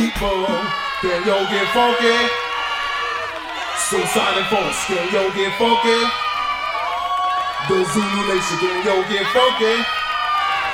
people, can yo get funky? Soulsonic Force, can yo get funky? The Zulu Nation, can yo get funky?